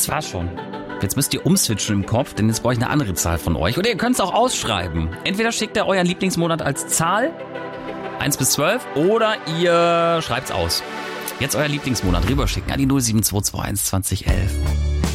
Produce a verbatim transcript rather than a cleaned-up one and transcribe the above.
Das war schon. Jetzt müsst ihr umswitchen im Kopf, denn jetzt brauche ich eine andere Zahl von euch. Oder ihr könnt es auch ausschreiben. Entweder schickt ihr euren Lieblingsmonat als Zahl, eins bis zwölf, oder ihr schreibt es aus. Jetzt euer Lieblingsmonat rüberschicken an die null sieben zwei zwei eins zwanzig elf.